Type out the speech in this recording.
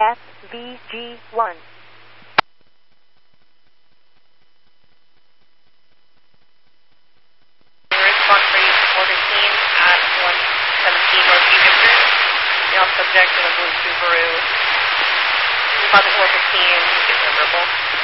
SVG1. Response for you 415 at 117 North Union Street. The all subject in a blue Subaru. Response 415, get the verbal.